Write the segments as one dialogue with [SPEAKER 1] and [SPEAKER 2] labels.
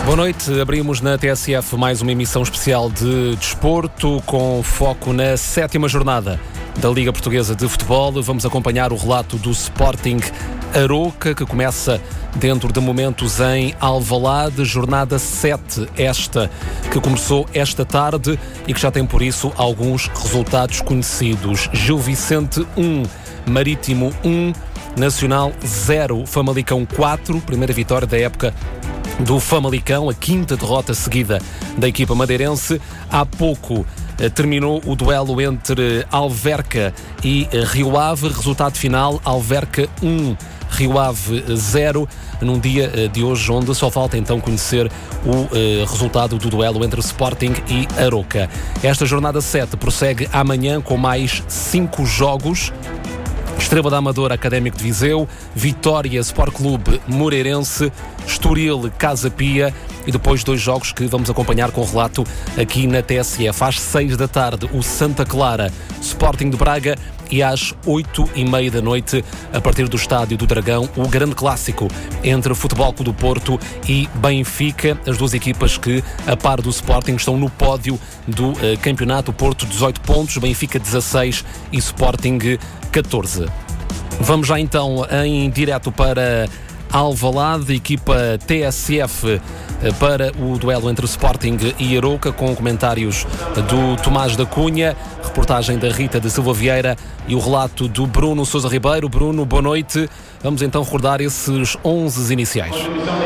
[SPEAKER 1] Boa noite, abrimos na TSF mais uma emissão especial de desporto com foco na 7ª jornada da Liga Portuguesa de Futebol. Vamos acompanhar o relato do Sporting Aroca, que começa dentro de momentos em Alvalade, jornada 7, esta que começou esta tarde e que já tem por isso alguns resultados conhecidos. Gil Vicente 1, Marítimo 1, Nacional 0, Famalicão 4, primeira vitória da época do Famalicão, a 5ª derrota seguida da equipa madeirense. Há pouco terminou o duelo entre Alverca e Rio Ave, resultado final Alverca 1, Rio Ave 0, num dia de hoje onde só falta então conhecer o resultado do duelo entre Sporting e Aroca. Esta jornada 7 prossegue amanhã com mais 5 jogos. Estrela da Amadora, Académico de Viseu, Vitória, Sport Clube Moreirense, Estoril, Casa Pia e depois 2 jogos que vamos acompanhar com relato aqui na TSF. Às 6 da tarde, o Santa Clara, Sporting de Braga, e às 8h30 da noite, a partir do Estádio do Dragão, o grande clássico entre o Futebol Clube do Porto e Benfica, as duas equipas que, a par do Sporting, estão no pódio do campeonato. O Porto 18 pontos, Benfica 16 e Sporting 14. Vamos já então em direto para Alvalade, equipa TSF para o duelo entre Sporting e Aroca, com comentários do Tomás da Cunha, reportagem da Rita de Silva Vieira e o relato do Bruno Sousa Ribeiro. Bruno, boa noite. Vamos então recordar esses 11 iniciais.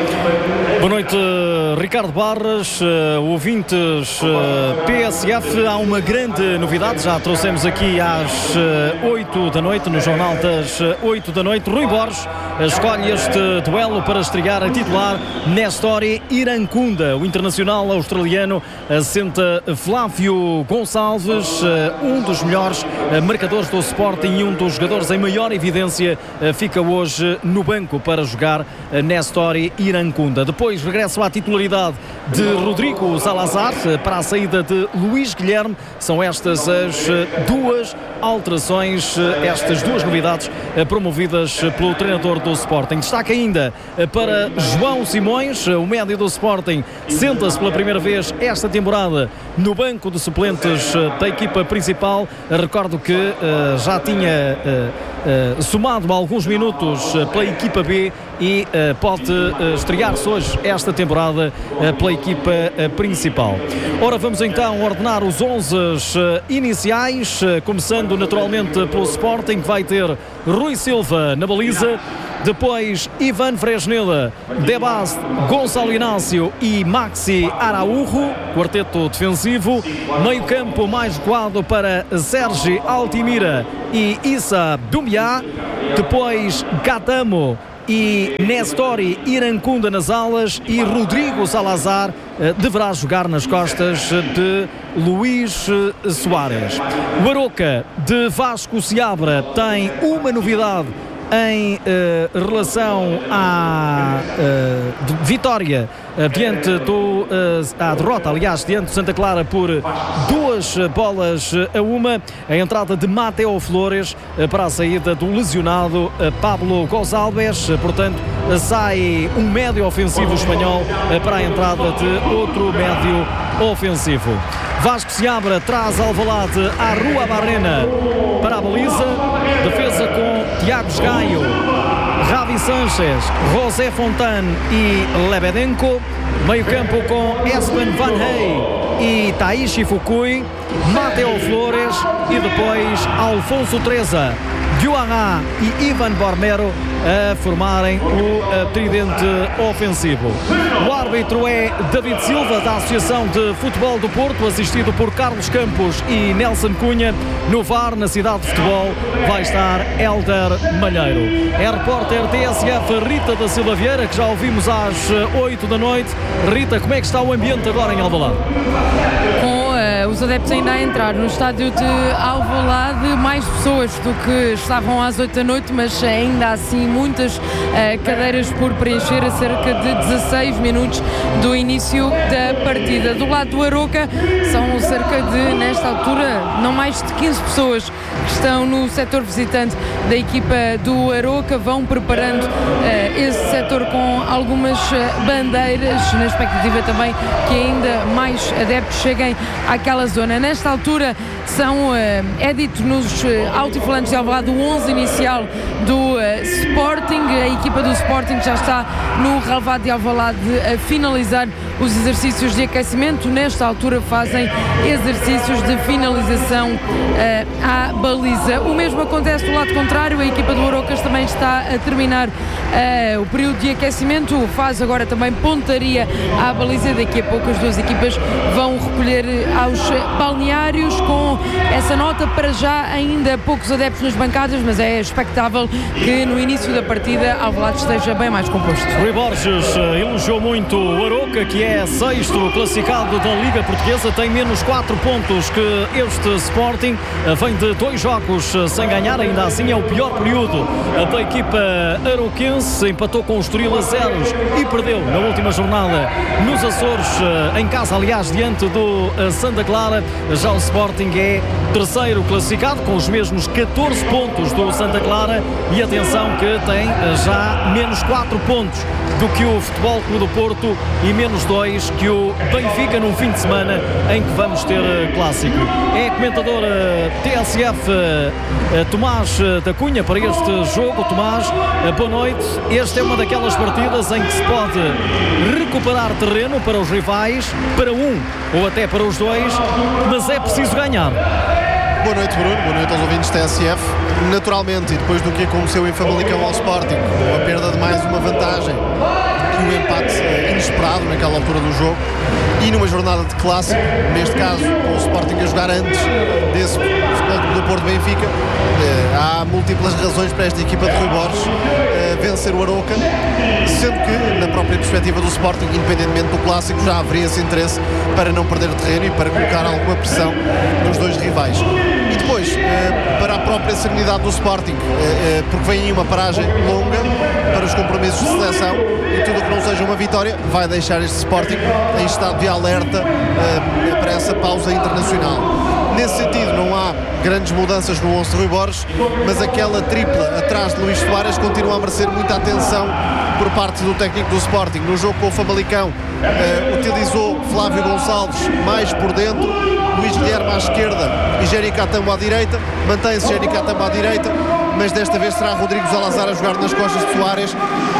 [SPEAKER 2] Boa noite, Ricardo Barras, ouvintes TSF. Há uma grande novidade, já trouxemos aqui às 8 da noite, no jornal das 8 da noite. Rui Borges escolhe este duelo para estrear a titular Nestor Irankunda. O internacional australiano assenta Flávio Gonçalves, um dos melhores marcadores do Sporting e um dos jogadores em maior evidência, fica hoje no banco para jogar Nestor Irankunda. Depois regresso à titularidade de Rodrigo Salazar para a saída de Luís Guilherme. São estas as duas alterações, estas duas novidades promovidas pelo treinador do Sporting. Destaque ainda para João Simões, o médio do Sporting, senta-se pela primeira vez esta temporada no banco de suplentes da equipa principal. Recordo que já tinha somado alguns minutos pela equipa B e pode estrear-se hoje esta temporada pela equipa principal. Ora, vamos então ordenar os 11 iniciais, começando naturalmente pelo Sporting, que vai ter Rui Silva na baliza, depois Ivan Fresneda, Debast, Gonçalo Inácio e Maxi Araújo, quarteto defensivo. Meio campo mais recuado para Sergi Altimira e Issa Doumbia, depois Gatamo e Nestor Irankunda nas alas, e Rodrigo Salazar deverá jogar nas costas de Luís Soares. O Aroca de Vasco Seabra tem uma novidade em relação à vitória diante à derrota, aliás, diante do Santa Clara por 2-1. A entrada de Mateo Flores para a saída do lesionado Pablo Gonçalves. Portanto, sai um médio ofensivo espanhol para a entrada de outro médio ofensivo. Vasco Seabra traz Alvalade à Rua Barrena para a baliza. Defesa com Tiago Gaio, Ravi Sanchez, José Fontane e Lebedenko. Meio campo com Espen Van Hey e Taishi Fukui, Mateo Flores e depois Alfonso Treza, Diuará e Ivan Bormero a formarem o tridente ofensivo. O árbitro é David Silva, da Associação de Futebol do Porto, assistido por Carlos Campos e Nelson Cunha. No VAR, na cidade de futebol, vai estar Hélder Malheiro. É repórter TSF Rita da Silva Vieira, que já ouvimos às 8 da noite. Rita, como é que está o ambiente agora em Alvalade?
[SPEAKER 3] Com os adeptos ainda a entrar no estádio de Alvalade, mais pessoas do que estavam às 8 da noite, mas ainda assim muitas cadeiras por preencher a cerca de 16 minutos do início da partida. Do lado do Aroca são cerca de, nesta altura, não mais de 15 pessoas que estão no setor visitante da equipa do Aroca, vão preparando esse setor com algumas bandeiras, na expectativa também que ainda mais adeptos cheguem àquela zona. Nesta altura é dito nos altifalantes de Alvalade o 11 inicial do Sporting. A equipa do Sporting já está no relvado de Alvalade a finalizar os exercícios de aquecimento. Nesta altura fazem exercícios de finalização à baliza. O mesmo acontece do lado contrário, a equipa do Arocas também está a terminar o período de aquecimento, faz agora também pontaria à baliza. Daqui a pouco as duas equipas vão recolher aos balneários. Com essa nota, para já ainda poucos adeptos nas bancadas, mas é expectável que no início da partida Alvalade esteja bem mais composto.
[SPEAKER 2] Rui Borges elogiou muito o Aroca, que é sexto classificado da Liga Portuguesa, tem menos 4 pontos que este Sporting, vem de 2 jogos sem ganhar, ainda assim é o pior período da equipa aroquense, empatou com o Estoril a 0 e perdeu na última jornada nos Açores, em casa aliás, diante do Santa Clara. Já o Sporting é terceiro classificado com os mesmos 14 pontos do Santa Clara e atenção que tem já menos 4 pontos do que o Futebol Clube do Porto e menos 2 que o Benfica num fim de semana em que vamos ter clássico. É comentador TSF Tomás da Cunha para este jogo. Tomás, boa noite. Esta é uma daquelas partidas em que se pode recuperar terreno para os rivais, para um ou até para os dois, mas é preciso ganhar.
[SPEAKER 4] Boa noite, Bruno, boa noite aos ouvintes TSF. Naturalmente, e depois do que aconteceu em Famalicão ao Sporting, a perda de mais uma vantagem e o empate inesperado naquela altura do jogo, e numa jornada de clássico, neste caso com o Sporting a jogar antes desse Futebol Clube do Porto Benfica, há múltiplas razões para esta equipa de Rui Borges vencer o Aroca, sendo que na própria perspectiva do Sporting, independentemente do clássico, já haveria esse interesse para não perder terreno e para colocar alguma pressão nos dois rivais. E depois, para a própria serenidade do Sporting, porque vem aí uma paragem longa para os compromissos de seleção, e tudo o que não seja uma vitória vai deixar este Sporting em estado de alerta para essa pausa internacional. Nesse sentido, não há grandes mudanças no 11 de Rui Borges, mas aquela tripla atrás de Luís Soares continua a merecer muita atenção por parte do técnico do Sporting. No jogo com o Famalicão, utilizou Flávio Gonçalves mais por dentro, Luís Guilherme à esquerda e Jéri Catambo à direita. Mantém-se Jéri Catambo à direita, mas desta vez será Rodrigo Salazar a jogar nas costas de Soares.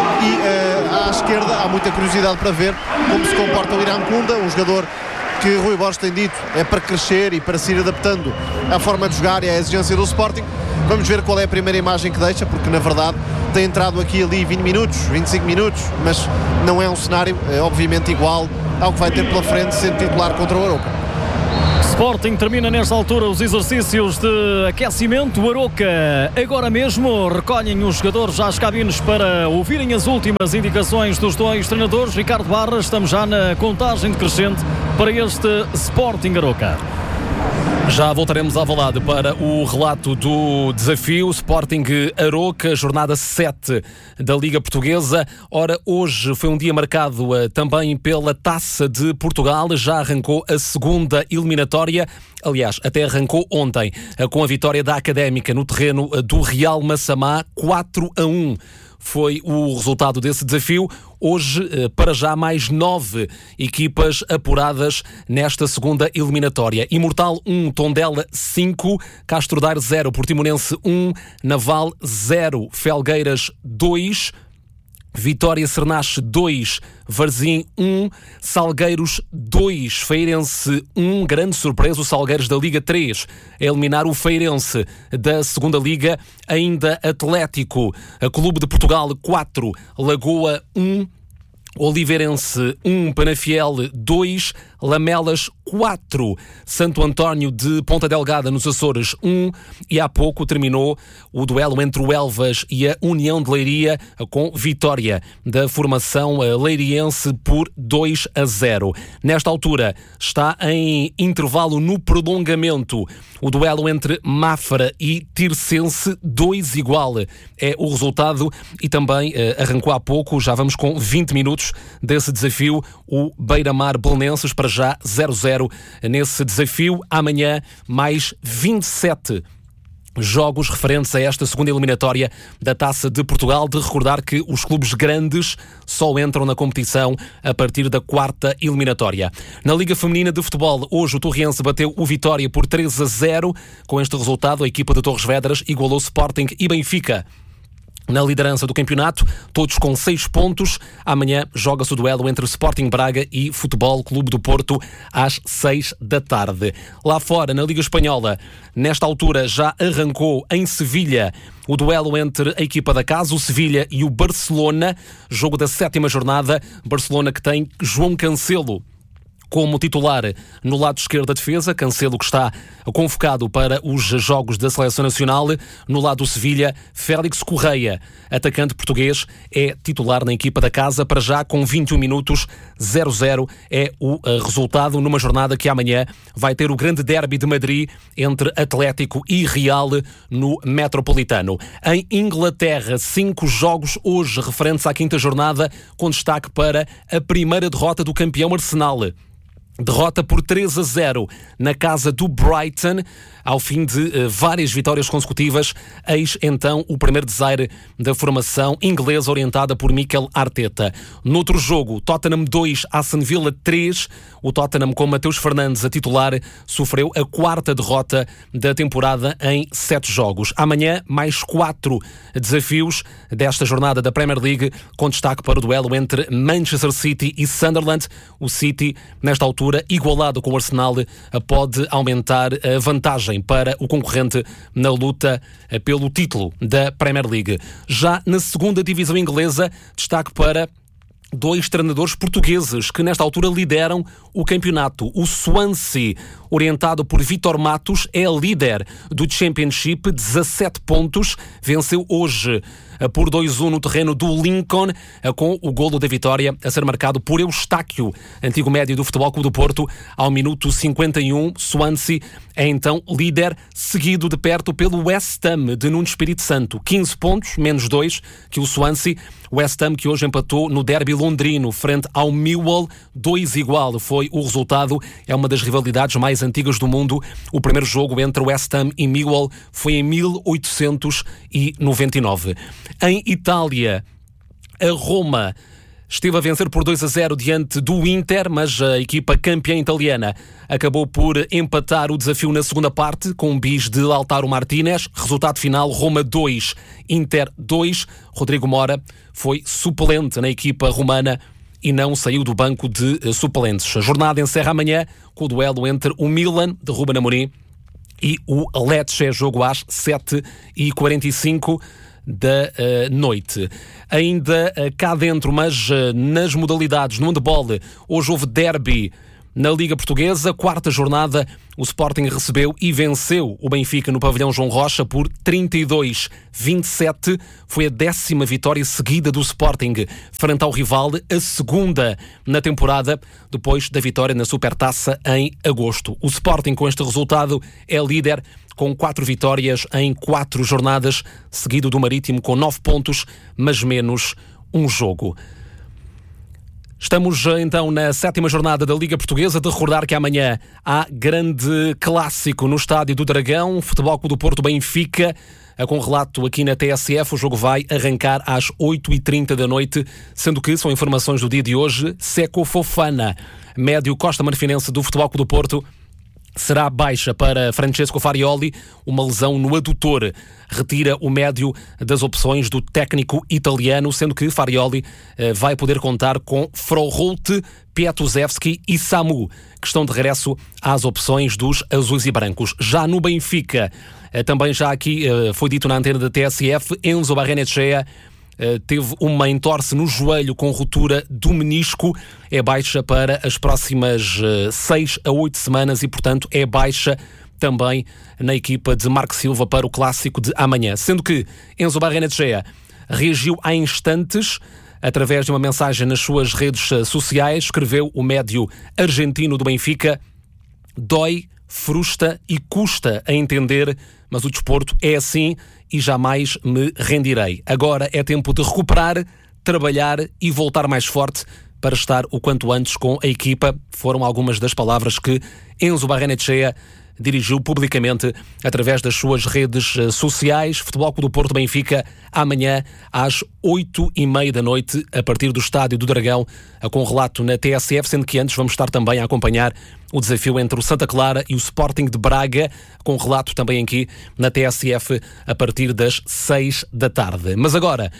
[SPEAKER 4] E à esquerda há muita curiosidade para ver como se comporta o Irã Kunda, um jogador que Rui Borges tem dito é para crescer e para se ir adaptando à forma de jogar e à exigência do Sporting. Vamos ver qual é a primeira imagem que deixa, porque na verdade tem entrado aqui ali 20 minutos, 25 minutos, mas não é um cenário obviamente igual ao que vai ter pela frente sendo titular contra o Aroca.
[SPEAKER 2] Sporting termina nesta altura os exercícios de aquecimento. O Aroca agora mesmo recolhem os jogadores às cabines para ouvirem as últimas indicações dos dois treinadores. Ricardo Barras, estamos já na contagem decrescente para este Sporting Aroca.
[SPEAKER 1] Já voltaremos à Alvalade para o relato do desafio Sporting Aroca, jornada 7 da Liga Portuguesa. Ora, hoje foi um dia marcado também pela Taça de Portugal. Já arrancou a segunda eliminatória. Aliás, até arrancou ontem com a vitória da Académica no terreno do Real Massamá, 4-1. Foi o resultado desse desafio. Hoje, para já, mais 9 equipas apuradas nesta segunda eliminatória. Imortal 1, Tondela 5, Castro Daire 0, Portimonense 1, Naval 0, Felgueiras 2, Vitória Sernache 2, Varzim 1, Salgueiros 2, Feirense 1, grande surpresa, o Salgueiros da Liga 3, a eliminar o Feirense da segunda Liga, ainda Atlético, a Clube de Portugal 4, Lagoa 1, Oliveirense 1, Penafiel 2, Lamelas 4, Santo António de Ponta Delgada nos Açores 1, e há pouco terminou o duelo entre o Elvas e a União de Leiria com vitória da formação leiriense por 2-0. Nesta altura está em intervalo no prolongamento o duelo entre Mafra e Tirsense, 2-2 é o resultado, e também arrancou há pouco, já vamos com 20 minutos desse desafio, o Beira-Mar Belenenses, para já 0-0 nesse desafio. Amanhã mais 27 jogos referentes a esta segunda eliminatória da Taça de Portugal. De recordar que os clubes grandes só entram na competição a partir da quarta eliminatória. Na Liga Feminina de Futebol, hoje o Torriense bateu o Vitória por 3-0. Com este resultado, a equipa de Torres Vedras igualou Sporting e Benfica na liderança do campeonato, todos com 6 pontos. Amanhã joga-se o duelo entre Sporting Braga e Futebol Clube do Porto às 6 da tarde. Lá fora, na Liga Espanhola, nesta altura já arrancou em Sevilha o duelo entre a equipa da casa, o Sevilha, e o Barcelona, jogo da 7ª jornada. Barcelona que tem João Cancelo como titular no lado esquerdo da defesa, Cancelo que está convocado para os jogos da Seleção Nacional. No lado do Sevilha, Félix Correia, atacante português, é titular na equipa da casa, para já com 21 minutos, 0-0 é o resultado numa jornada que amanhã vai ter o grande derby de Madrid entre Atlético e Real no Metropolitano. Em Inglaterra, 5 jogos hoje referentes à 5ª jornada, com destaque para a primeira derrota do campeão Arsenal. Derrota por 3-0 na casa do Brighton, ao fim de várias vitórias consecutivas. Eis então o primeiro desaire da formação inglesa orientada por Mikel Arteta. Noutro jogo, Tottenham 2, Aston Villa 3. O Tottenham, com Mateus Fernandes a titular, sofreu a 4ª derrota da temporada em 7 jogos. Amanhã, mais 4 desafios desta jornada da Premier League, com destaque para o duelo entre Manchester City e Sunderland. O City, nesta altura, igualado com o Arsenal, pode aumentar a vantagem para o concorrente na luta pelo título da Premier League. Já na 2ª divisão inglesa, destaque para 2 treinadores portugueses que nesta altura lideram o campeonato. O Swansea, orientado por Vítor Matos, é líder do Championship, 17 pontos, venceu hoje por 2-1 no terreno do Lincoln, com o golo da vitória a ser marcado por Eustáquio, antigo médio do Futebol Clube do Porto, ao minuto 51. Swansea é então líder, seguido de perto pelo West Ham de Nuno Espírito Santo, 15 pontos, menos 2 que o Swansea. West Ham que hoje empatou no derby londrino frente ao Millwall, 2-2 foi o resultado. É uma das rivalidades mais antigas do mundo. O primeiro jogo entre West Ham e Millwall foi em 1899. Em Itália, a Roma esteve a vencer por 2-0 diante do Inter, mas a equipa campeã italiana acabou por empatar o desafio na segunda parte, com um bis de Lautaro Martínez. Resultado final, Roma 2, Inter 2. Rodrigo Mora foi suplente na equipa romana e não saiu do banco de suplentes. A jornada encerra amanhã com o duelo entre o Milan, de Ruben Amorim, e o Lecce, jogo às 7h45 da noite. Ainda cá dentro, mas nas modalidades, no handball, hoje houve derby na Liga Portuguesa, 4ª jornada. O Sporting recebeu e venceu o Benfica no pavilhão João Rocha por 32-27. Foi a 10ª vitória seguida do Sporting frente ao rival, a 2ª na temporada, depois da vitória na Supertaça em agosto. O Sporting, com este resultado, é líder com 4 vitórias em 4 jornadas, seguido do Marítimo com 9 pontos, mas menos um jogo. Estamos então na 7ª jornada da Liga Portuguesa. De recordar que amanhã há grande clássico no Estádio do Dragão, Futebol Clube do Porto Benfica, com relato aqui na TSF. O jogo vai arrancar às 8h30 da noite, sendo que são informações do dia de hoje. Seco Fofana, médio costa-marfinense do Futebol Clube do Porto, será baixa para Francesco Farioli. Uma lesão no adutor retira o médio das opções do técnico italiano, sendo que Farioli vai poder contar com Froholt, Piatuzewski e Samu, que estão de regresso às opções dos azuis e brancos. Já no Benfica, também já aqui foi dito na antena da TSF, Enzo Barrenechea teve uma entorse no joelho com ruptura do menisco. É baixa para as próximas 6 a 8 semanas e, portanto, é baixa também na equipa de Marco Silva para o clássico de amanhã. Sendo que Enzo Barrenetxea reagiu há instantes através de uma mensagem nas suas redes sociais. Escreveu o médio argentino do Benfica: dói, frustra e custa a entender, mas o desporto é assim e jamais me rendirei. Agora é tempo de recuperar, trabalhar e voltar mais forte para estar o quanto antes com a equipa. Foram algumas das palavras que Enzo Barrenetxea dirigiu publicamente através das suas redes sociais. Futebol Clube do Porto Benfica, amanhã às 8h30 da noite, a partir do Estádio do Dragão, com relato na TSF, sendo que antes vamos estar também a acompanhar o desafio entre o Santa Clara e o Sporting de Braga, com relato também aqui na TSF a partir das 6 da tarde. Mas agora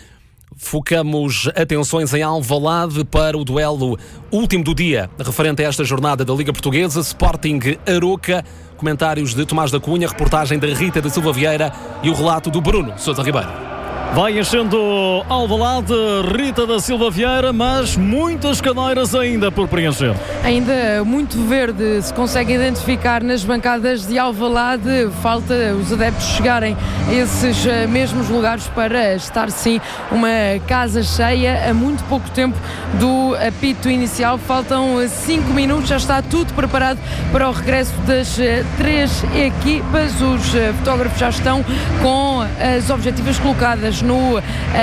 [SPEAKER 1] focamos atenções em Alvalade para o duelo último do dia, referente a esta jornada da Liga Portuguesa, Sporting Aroca. Comentários de Tomás da Cunha, reportagem da Rita da Silva Vieira e o relato do Bruno Sousa Ribeiro.
[SPEAKER 2] Vai enchendo Alvalade, Rita da Silva Vieira, mas muitas cadeiras ainda por preencher.
[SPEAKER 3] Ainda muito verde se consegue identificar nas bancadas de Alvalade. Falta os adeptos chegarem a esses mesmos lugares para estar sim uma casa cheia a muito pouco tempo do apito inicial. Faltam 5 minutos, já está tudo preparado para o regresso das 3 equipas. Os fotógrafos já estão com as objetivas colocadas no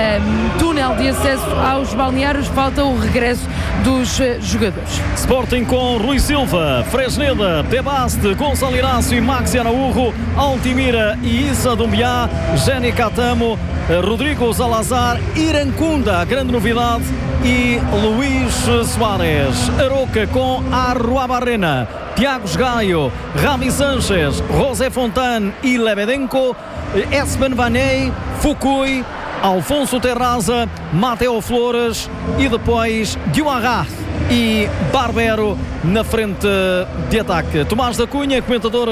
[SPEAKER 3] túnel de acesso aos balneários. Falta o regresso dos jogadores.
[SPEAKER 2] Sporting com Rui Silva, Fresneda, Tebaste, Gonçalo Inácio e Maxi Araújo, Altimira e Issa Dumbiá, Jenny Catamo, Rodrigo Salazar, Irancunda, grande novidade, e Luís Soares. Aroca com Arruabarrena, Tiago Gaio, Rami Sanchez, José Fontane e Lebedenko, Espen Vaney, Fukui, Alfonso Terraza, Mateo Flores e depois Diuarra e Barbero na frente de ataque. Tomás da Cunha, comentador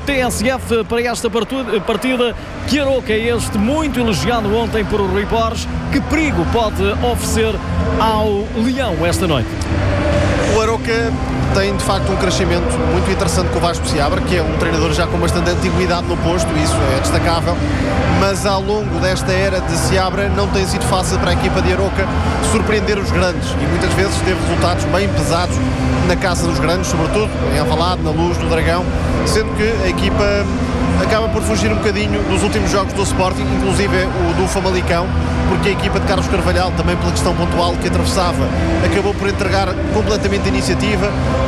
[SPEAKER 2] TSF para esta partida. Que Aroca é este, muito elogiado ontem por Rui Borges? Que perigo pode oferecer ao Leão esta noite?
[SPEAKER 4] O Aroca tem de facto um crescimento muito interessante com o Vasco Seabra, que é um treinador já com bastante antiguidade no posto, isso é destacável, mas ao longo desta era de Seabra não tem sido fácil para a equipa de Aroca surpreender os grandes e muitas vezes teve resultados bem pesados na caça dos grandes, sobretudo em Alvalade, na Luz, no Dragão, sendo que a equipa acaba por fugir um bocadinho dos últimos jogos do Sporting, inclusive o do Famalicão, porque a equipa de Carlos Carvalhal, também pela questão pontual que atravessava, acabou por entregar completamente a iniciativa,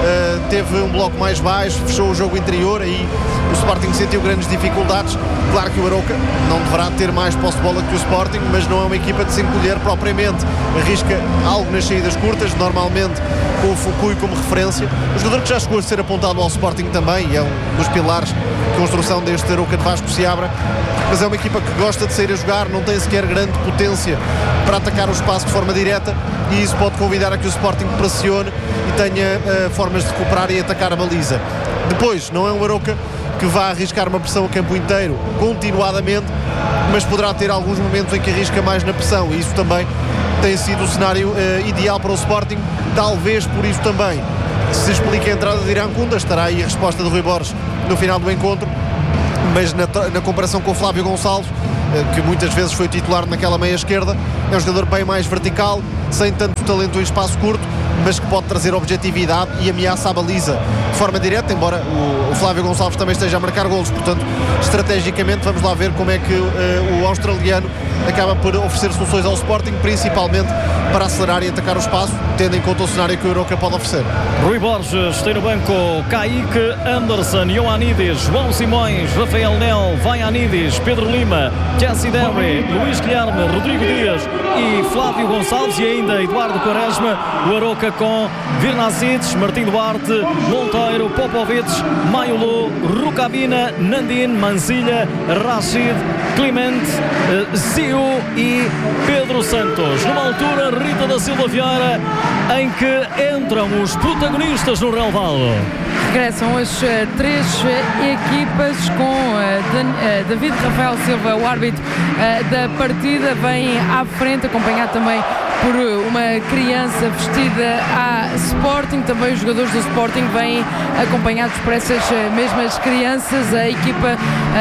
[SPEAKER 4] teve um bloco mais baixo, fechou o jogo interior, aí o Sporting sentiu grandes dificuldades. Claro que o Aroca não deverá ter mais posse de bola que o Sporting, mas não é uma equipa de se encolher propriamente, arrisca algo nas saídas curtas, normalmente com o Fukui como referência, um jogador que já chegou a ser apontado ao Sporting também, e é um dos pilares de construção deste Aroca de Vasco Seabra, mas é uma equipa que gosta de sair a jogar, não tem sequer grande potência para atacar o espaço de forma direta, e isso pode convidar a que o Sporting pressione e tenha formas de recuperar e atacar a baliza. Depois, não é um Aroca que vá arriscar uma pressão a campo inteiro continuadamente, mas poderá ter alguns momentos em que arrisca mais na pressão, e isso também tem sido o cenário ideal para o Sporting. Talvez por isso também se explique a entrada de Irancunda, estará aí a resposta de Rui Borges no final do encontro, mas na comparação com o Flávio Gonçalves, que muitas vezes foi titular naquela meia esquerda, é um jogador bem mais vertical, sem tanto talento em espaço curto, mas que pode trazer objetividade e ameaça à baliza de forma direta, embora o Flávio Gonçalves também esteja a marcar golos. Portanto, estrategicamente, vamos lá ver como é que o australiano acaba por oferecer soluções ao Sporting, principalmente para acelerar e atacar o espaço, tendo em conta o cenário que o Aroca pode oferecer.
[SPEAKER 2] Rui Borges tem no banco Kaique, Anderson, Ioannidis, João Simões, Rafael Nel, Vaianidis, Pedro Lima, Jesse Derry, Luís Guilherme, Rodrigo Dias e Flávio Gonçalves, e ainda Eduardo Quaresma. O Aroca com Virnacic, Martim Duarte, Monteiro, Popovic, Maiolo, Rukavina, Nandin, Mancilha, Rashid, Clemente, Zico Rio e Pedro Santos. Numa altura, Rita da Silva Vieira, em que entram os protagonistas no relvado.
[SPEAKER 3] Regressam as três equipas com David Rafael Silva, o árbitro da partida, vem à frente, acompanhado também por uma criança vestida à Sporting. Também os jogadores do Sporting vêm acompanhados por essas mesmas crianças. A equipa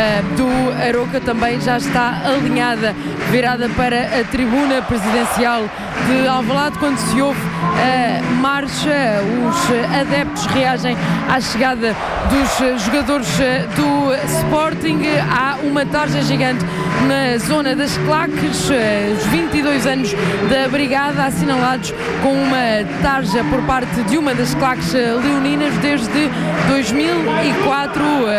[SPEAKER 3] do Arouca também já está alinhada, virada para a tribuna presidencial de Alvalade. Quando se ouve a marcha, os adeptos reagem à chegada dos jogadores do Sporting. Há uma tarja gigante na zona das claques, os 22 anos da brigada assinalados com uma tarja por parte de uma das claques leoninas desde 2004.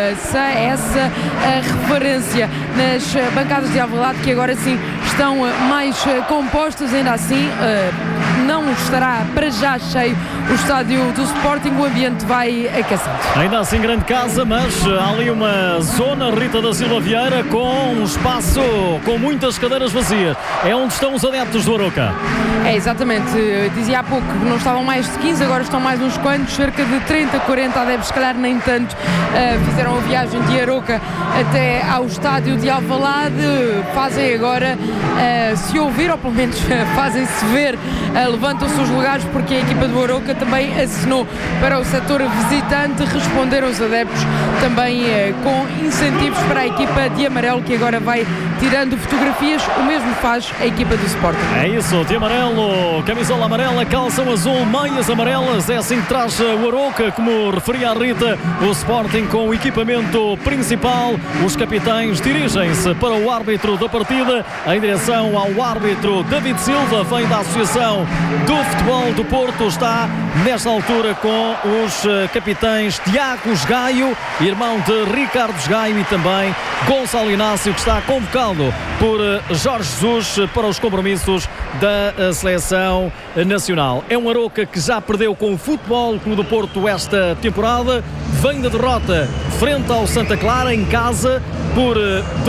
[SPEAKER 3] Essa a referência nas bancadas de Alvalade, que agora sim estão mais compostas. Ainda assim, não estará para já cheio o estádio do Sporting, o ambiente vai aquecendo.
[SPEAKER 2] Ainda assim grande casa, mas há ali uma zona, Rita da Silva Vieira, com um espaço com muitas cadeiras vazias. É onde estão os adeptos do Arouca.
[SPEAKER 3] É, exatamente. Dizia há pouco que não estavam mais de 15, agora estão mais uns quantos, cerca de 30, 40 adeptos, se calhar nem tanto. Fizeram a viagem de Arouca até ao estádio de Alvalade. Fazem agora se ouvir, ou pelo menos fazem-se ver, levantam-se os lugares, porque a equipa do Arouca também assinou para o setor visitante. Responderam os adeptos também com incentivos para a equipa de amarelo, que agora vai tirando fotografias. O mesmo faz a equipa do Sporting.
[SPEAKER 2] É isso, de amarelo, camisola amarela, calção azul, meias amarelas. É assim que traz o Arouca, como referia a Rita, o Sporting com o equipamento principal. Os capitães dirigem-se para o árbitro da partida, em direção ao árbitro David Silva, vem da Associação do Futebol do Porto. Está nesta altura com os capitães Tiago Gaio, irmão de Ricardo Gaio, e também Gonçalo Inácio, que está convocado por Jorge Jesus para os compromissos da seleção nacional. É um Arouca que já perdeu com o Futebol Clube do Porto esta temporada, vem da derrota frente ao Santa Clara em casa por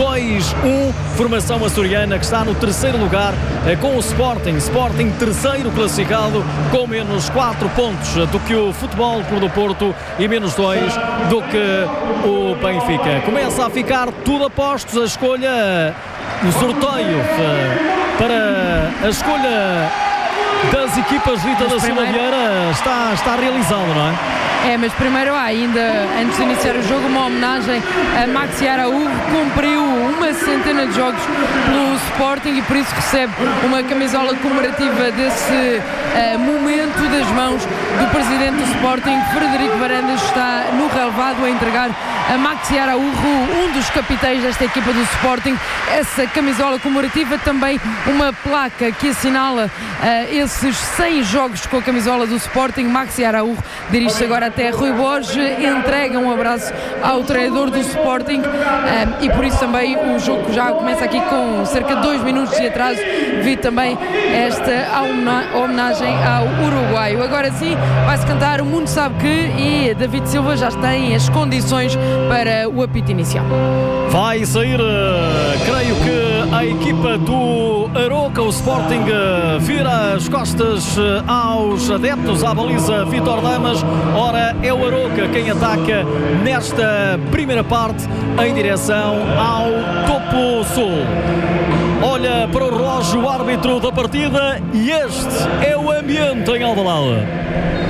[SPEAKER 2] 2-1, formação açoriana que está no terceiro lugar com o Sporting terceiro classificado, com menos 4 pontos do que o Futebol Clube do Porto e menos 2 do que o Benfica. Começa a ficar tudo a postos, a escolha, o sorteio para a escolha das equipas. Rita da Silva Vieira está realizado, não é?
[SPEAKER 3] É, mas primeiro há ainda, antes de iniciar o jogo, uma homenagem a Maxi Araújo. Cumpriu uma centena de jogos pelo Sporting e por isso recebe uma camisola comemorativa desse momento das mãos do presidente do Sporting. Frederico Varandas está no relvado a entregar a Maxi Araújo, um dos capitães desta equipa do Sporting, essa camisola comemorativa, também uma placa que assinala esses 100 jogos com a camisola do Sporting. Maxi Araújo dirige-se agora até Rui Borges, entrega um abraço ao treinador do Sporting e por isso também o jogo já começa aqui com cerca de 2 minutos de atraso, devido também esta homenagem ao uruguaio. Agora sim, vai-se cantar O Mundo Sabe Que, e David Silva já tem as condições para o apito inicial.
[SPEAKER 2] Vai sair, creio que a equipa do Arouca, o Sporting vira as costas aos adeptos, à baliza Vítor Damas. Ora, é o Arouca quem ataca nesta primeira parte em direção ao topo sul. Olha para o relógio, o árbitro da partida, e este é o ambiente em Alvalade.